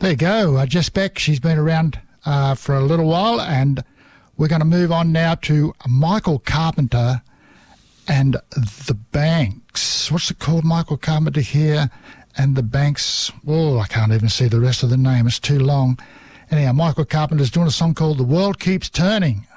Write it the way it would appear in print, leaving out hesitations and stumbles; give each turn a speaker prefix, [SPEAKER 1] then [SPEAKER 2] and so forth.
[SPEAKER 1] There you go. Jess Beck, she's been around for a little while, and we're going to move on now to Michael Carpenter and the Banks. What's it called? Michael Carpenter here and the Banks. Oh, I can't even see the rest of the name. It's too long. Anyhow, Michael Carpenter's doing a song called The World Keeps Turning.